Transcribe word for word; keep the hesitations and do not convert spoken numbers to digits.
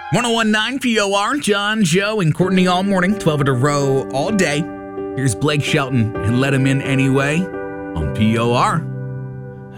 ten19 P O R, John, Joe, and Courtney all morning, twelve in a row all day. Here's Blake Shelton and Let Him In Anyway on P O R.